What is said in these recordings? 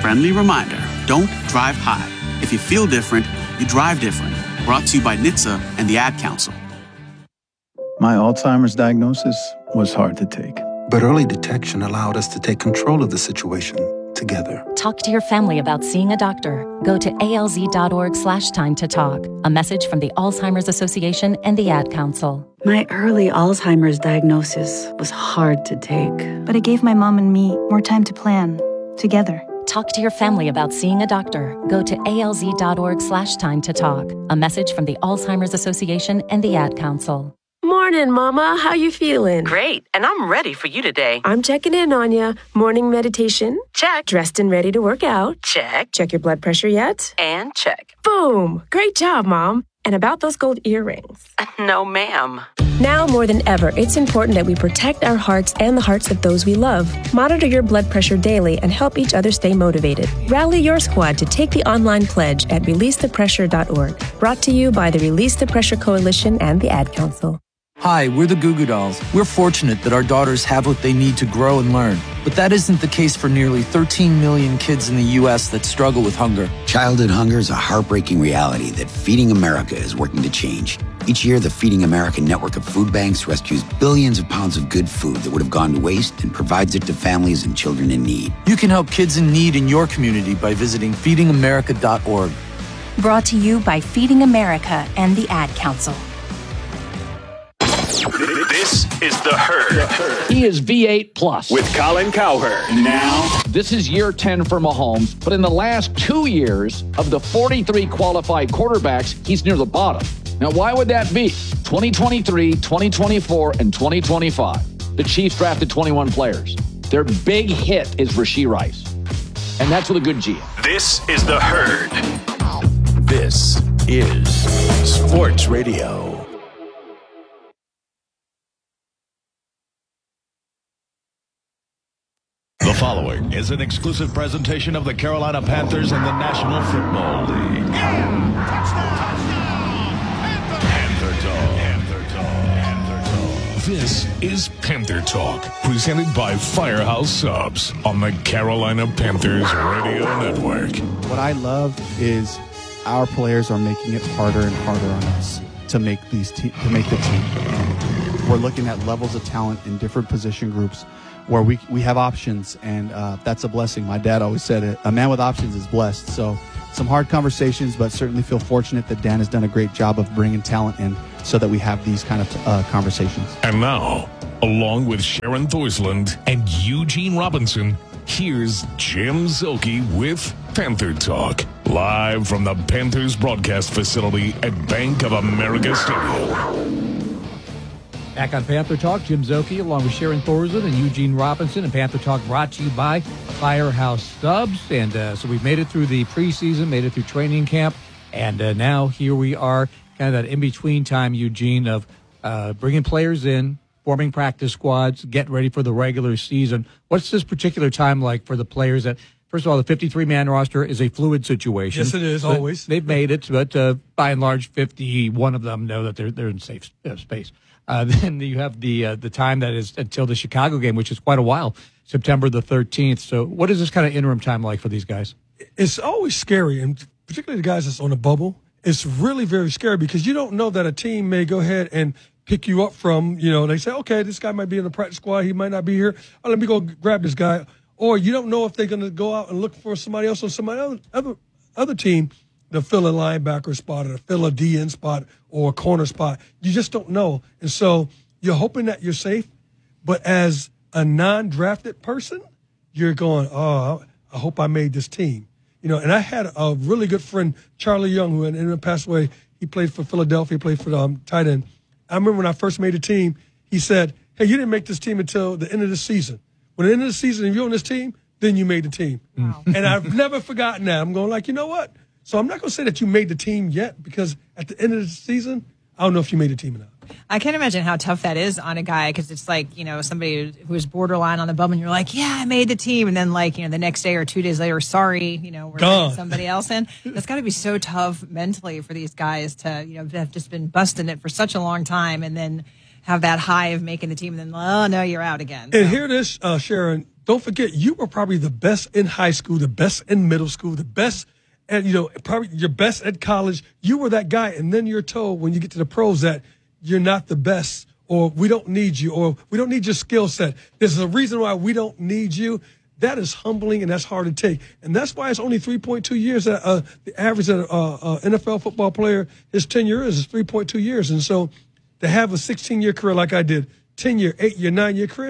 friendly reminder, don't drive high. If you feel different, you drive different. Brought to you by NHTSA and the Ad Council. My Alzheimer's diagnosis was hard to take. But early detection allowed us to take control of the situation together. Talk to your family about seeing a doctor. Go to alz.org/time to talk. A message from the Alzheimer's Association and the Ad Council. My early Alzheimer's diagnosis was hard to take. But it gave my mom and me more time to plan, together. Talk to your family about seeing a doctor. Go to alz.org/time to talk. A message from the Alzheimer's Association and the Ad Council. Morning, Mama. How you feeling? Great, and I'm ready for you today. I'm checking in on you. Morning meditation? Check. Dressed and ready to work out? Check. Check your blood pressure yet? And check. Boom! Great job, Mom. And about those gold earrings? No, ma'am. Now more than ever, it's important that we protect our hearts and the hearts of those we love. Monitor your blood pressure daily and help each other stay motivated. Rally your squad to take the online pledge at releasethepressure.org. Brought to you by the Release the Pressure Coalition and the Ad Council. Hi, we're the Goo Goo Dolls. We're fortunate that our daughters have what they need to grow and learn. But that isn't the case for nearly 13 million kids in the U.S. that struggle with hunger. Childhood hunger is a heartbreaking reality that Feeding America is working to change. Each year, the Feeding America network of food banks rescues billions of pounds of good food that would have gone to waste and provides it to families and children in need. You can help kids in need in your community by visiting feedingamerica.org. Brought to you by Feeding America and the Ad Council. This is The Herd. He is V8 Plus. With Colin Cowherd. Now, this is year 10 for Mahomes, but in the last 2 years, of the 43 qualified quarterbacks, he's near the bottom. Now, why would that be? 2023, 2024, and 2025. The Chiefs drafted 21 players. Their big hit is Rashee Rice. And that's with a good GM. This is The Herd. This is Sports Radio. The following is an exclusive presentation of the Carolina Panthers and the National Football League. Panther Talk. This is Panther Talk, presented by Firehouse Subs on the Carolina Panthers Radio Network. What I love is our players are making it harder and harder on us to make the team. We're looking at levels of talent in different position groups where we have options, and that's a blessing. My dad always said it. A man with options is blessed. So some hard conversations, but certainly feel fortunate that Dan has done a great job of bringing talent in so that we have these kind of conversations. And now, along with Sharon Thorsland and Eugene Robinson, here's Jim Zilke with Panther Talk, live from the Panthers broadcast facility at Bank of America Stadium. Back on Panther Talk, Jim Zilke along with Sharon Thorsland and Eugene Robinson. And Panther Talk brought to you by Firehouse Subs. And so we've made it through the preseason, made it through training camp. And now here we are, kind of that in-between time, Eugene, of bringing players in, forming practice squads, getting ready for the regular season. What's this particular time like for the players that, first of all, the 53-man roster is a fluid situation. Yes, it is, always. They've made it, but by and large, 51 of them know that they're in safe space. Then you have the time that is until the Chicago game, which is quite a while, September the 13th. So what is this kind of interim time like for these guys? It's always scary, and particularly the guys that's on the bubble. It's really very scary because you don't know that a team may go ahead and pick you up from, they say, okay, this guy might be in the practice squad. He might not be here. Oh, let me go grab this guy. Or you don't know if they're going to go out and look for somebody else on somebody other team to fill a linebacker spot or to fill a DN spot or a corner spot. You just don't know. And so you're hoping that you're safe. But as a non-drafted person, you're going, oh, I hope I made this team. And I had a really good friend, Charlie Young, who ended up passed away. He played for Philadelphia, played for the tight end. I remember when I first made the team, he said, hey, you didn't make this team until the end of the season. When at the end of the season, if you're on this team, then you made the team. Wow. And I've never forgotten that. I'm going like, you know what? So I'm not going to say that you made the team yet, because at the end of the season, I don't know if you made the team or not. I can't imagine how tough that is on a guy, because it's like, somebody who is borderline on the bubble, and you're like, yeah, I made the team. And then the next day or 2 days later, sorry, we're letting somebody else in. That's got to be so tough mentally for these guys to, have just been busting it for such a long time and then have that high of making the team and then, oh, no, you're out again. And hear this, Sharon, don't forget, you were probably the best in high school, the best in middle school, the best, and probably your best at college. You were that guy, and then you're told when you get to the pros that you're not the best, or we don't need you, or we don't need your skill set. There's a reason why we don't need you. That is humbling, and that's hard to take. And that's why it's only 3.2 years. That the average of NFL football player, his tenure is 3.2 years. And so to have a 16-year career like I did, 10-year, 8-year, 9-year career,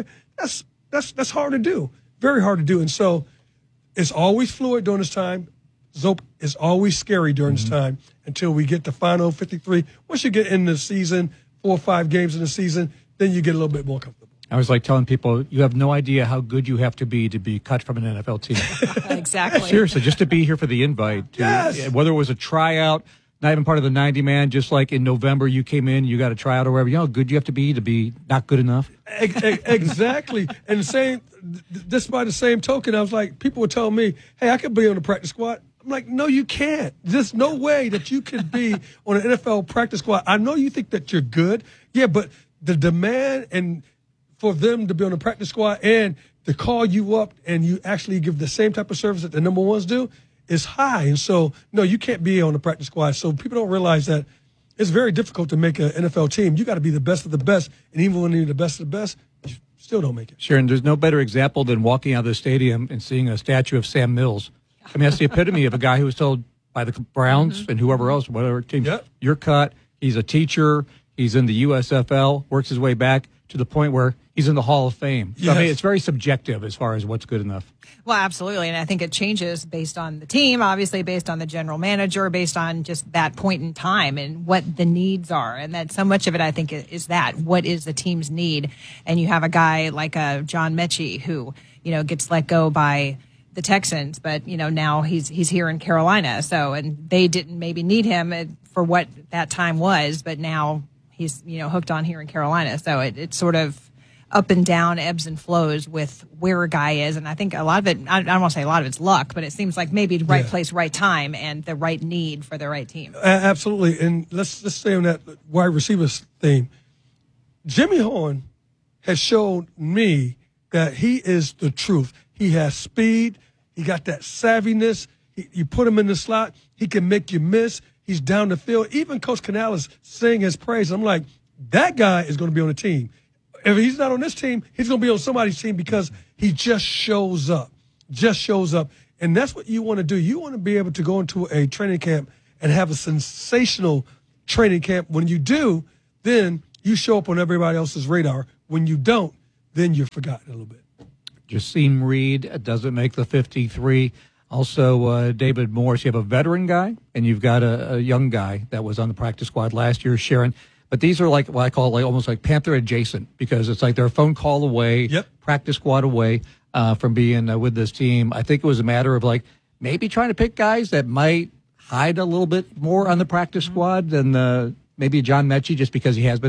that's hard to do, very hard to do. And so it's always fluid during this time. Zope is always scary during this time until we get the final 53. Once you get in the season, 4 or 5 games in the season, then you get a little bit more comfortable. I was like telling people, you have no idea how good you have to be cut from an NFL team. Exactly. Seriously, just to be here for the invite. Yes. Whether it was a tryout, not even part of the 90-man, just like in November you came in, you got a tryout or whatever. You know how good you have to be not good enough? Exactly. And just by the same token, I was like, people were telling me, hey, I could be on the practice squad. I'm like, no, you can't. There's no way that you could be on an NFL practice squad. I know you think that you're good. Yeah, but the demand and for them to be on the practice squad and to call you up and you actually give the same type of service that the number ones do is high. And so, no, you can't be on the practice squad. So people don't realize that it's very difficult to make an NFL team. You got to be the best of the best. And even when you're the best of the best, you still don't make it. Sharon, there's no better example than walking out of the stadium and seeing a statue of Sam Mills. I mean, that's the epitome of a guy who was told by the Browns and whoever else, whatever team, you're cut. He's a teacher. He's in the USFL, works his way back to the point where he's in the Hall of Fame. So, I mean, it's very subjective as far as what's good enough. Well, absolutely. And I think it changes based on the team, obviously based on the general manager, based on just that point in time and what the needs are. And that so much of it, I think, is that. What is the team's need? And you have a guy like John Mechie who, gets let go by the Texans, but, now he's here in Carolina. So, and they didn't maybe need him for what that time was, but now he's, hooked on here in Carolina. So it's sort of up and down, ebbs and flows with where a guy is. And I think a lot of it, I don't want to say a lot of it's luck, but it seems like maybe right place, right time, and the right need for the right team. Absolutely. And let's stay on that wide receivers theme. Jimmy Horn has shown me that he is the truth. He has speed. He got that savviness. You put him in the slot, he can make you miss. He's down the field. Even Coach Canales sing his praise. I'm like, that guy is going to be on the team. If he's not on this team, he's going to be on somebody's team because he just shows up. Just shows up. And that's what you want to do. You want to be able to go into a training camp and have a sensational training camp. When you do, then you show up on everybody else's radar. When you don't, then you're forgotten a little bit. Jasim Reed doesn't make the 53. Also, David Morris. You have a veteran guy, and you've got a young guy that was on the practice squad last year, Sharon. But these are like what I call almost like Panther adjacent, because it's like they're a phone call away, practice squad away from being with this team. I think it was a matter of maybe trying to pick guys that might hide a little bit more on the practice squad than maybe John Mechie, just because he has been